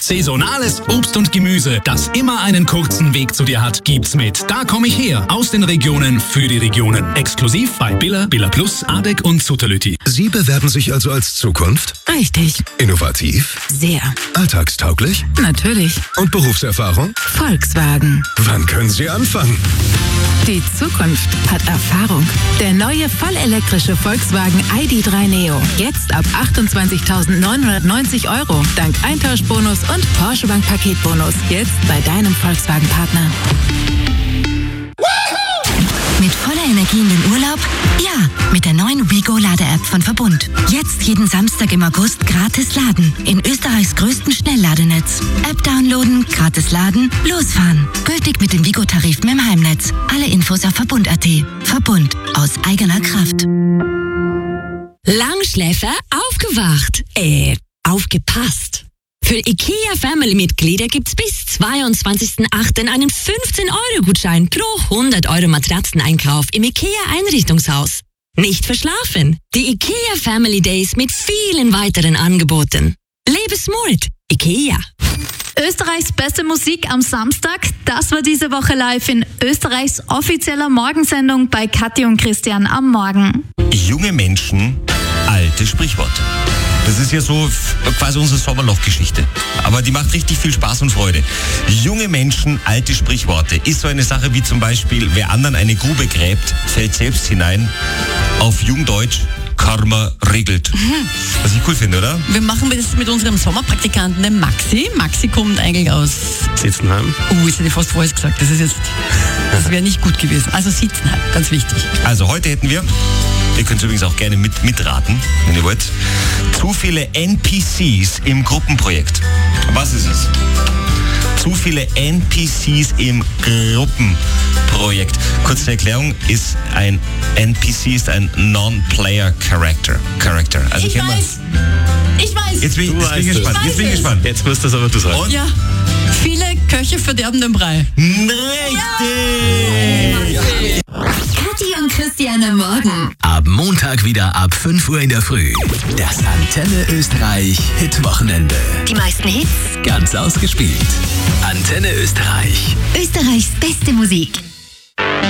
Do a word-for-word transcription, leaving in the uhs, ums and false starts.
Saisonales Obst und Gemüse, das immer einen kurzen Weg zu dir hat, gibt's mit Da komm ich her. Aus den Regionen für die Regionen. Exklusiv bei Billa, Billa Plus, Adek und Zutalüti. Sie bewerben sich also als Zukunft? Richtig. Innovativ? Sehr. Alltagstauglich? Natürlich. Und Berufserfahrung? Volkswagen. Wann können Sie anfangen? Die Zukunft hat Erfahrung. Der neue vollelektrische Volkswagen I D drei Neo. Jetzt ab achtundzwanzigtausendneunhundertneunzig Euro. Dank Eintauschbonus und Porsche Bank Paketbonus. Jetzt bei deinem Volkswagen-Partner. Mit voller Energie in den Urlaub? Ja, mit der neuen WeGo-Lade-App von Verbund. Jetzt jeden Samstag im August gratis laden. In Österreichs größten Schnellladenetz. App downloaden, gratis laden, losfahren. Gültig mit den WeGo-Tarifen im Heimnetz. Alle Infos auf Verbund punkt at. Verbund. Aus eigener Kraft. Langschläfer aufgewacht. Äh, aufgepasst. Für IKEA Family-Mitglieder gibt's bis zweiundzwanzigsten achten einen fünfzehn Euro Gutschein pro hundert Euro Matratzeneinkauf im IKEA Einrichtungshaus. Nicht verschlafen. Die IKEA Family Days mit vielen weiteren Angeboten. Lebe smart. IKEA. Österreichs beste Musik am Samstag, das war diese Woche live in Österreichs offizieller Morgensendung bei Kathi und Christian am Morgen. Junge Menschen, alte Sprichworte. Das ist ja so quasi unsere Sommerloch-Geschichte. Aber die macht richtig viel Spaß und Freude. Junge Menschen, alte Sprichworte. Ist so eine Sache wie zum Beispiel, wer anderen eine Grube gräbt, fällt selbst hinein. Auf Jungdeutsch, Karma regelt. Mhm. Was ich cool finde, oder? Wir machen das mit unserem Sommerpraktikanten, dem Maxi. Maxi kommt eigentlich aus Sitzenheim. Oh, ich hätte fast vorher gesagt. Das ist jetzt, das wäre nicht gut gewesen. Also Sitzenheim, ganz wichtig. Also heute hätten wir, ihr könnt übrigens auch gerne mit, mitraten, wenn ihr wollt, zu viele N P Cs im Gruppenprojekt. Was ist es? Zu viele N P Cs im Gruppenprojekt. Kurze Erklärung, ist ein N P C ist ein Non-Player Character. Character. Also ich weiß. Ich weiß. Jetzt bin, jetzt bin ich gespannt. Jetzt bin ich gespannt. Jetzt musst du es aber du sagen. Und? Ja. Viele Köche verderben den Brei. Richtig! Ja. Kathi und Christian am Morgen. Ab Montag wieder ab fünf Uhr in der Früh. Das Antenne Österreich Hitwochenende. Die meisten Hits. Ganz ausgespielt. Antenne Österreich. Österreichs beste Musik.